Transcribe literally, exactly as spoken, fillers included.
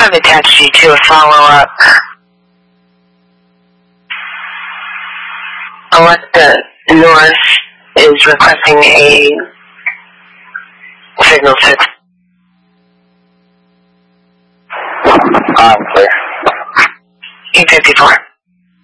I've attached you to a follow-up. Alexa North is requesting a signal fix. I'm clear. eight fifty-four.